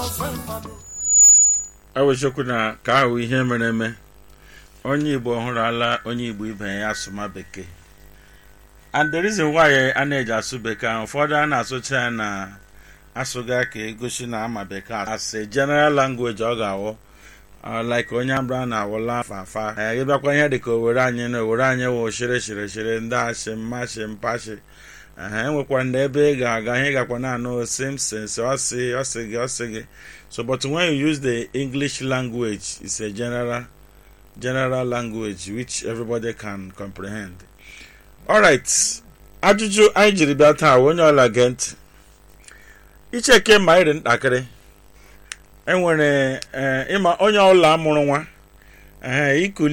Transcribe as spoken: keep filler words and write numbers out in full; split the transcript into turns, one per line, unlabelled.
awechokwu na ka ahụ ihe mere eme onye Igbo hụrụ ala onye Igbo ibe ya asụma bekee. And the reason why a na-eji asụ bekee ụfọdụ a na-asụcha ya na asụga ka egosi na ama bekee as a general language ọ ga-awụ like onye abụrụ na-awụla afafa ịbịakwa ihe dịka owere anyị na owere anyị wụ shiri shiri shiri ndị ashị mmashi mpashi enwekwa ndị ebe ị ga-aga ihe gakwa na-anụ simpsons ọsị ọsị gị ọsị gị. So but when you use the English language, it's a general general language which everybody can comprehend. Alright, ajụjụ anyị jiri bịa taa onye ọla gee ntị icheke ma iri ntakịrị enwere ịma onye ọla mụrụ nwa ikuli